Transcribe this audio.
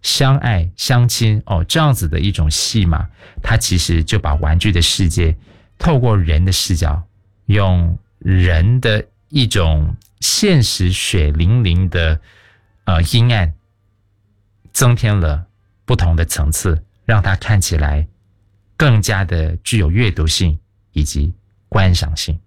相爱相亲这样子的一种戏码，它其实就把玩具的世界透过人的视角，用人的一种现实血淋淋的阴暗，增添了不同的层次，让它看起来更加的具有阅读性以及观赏性。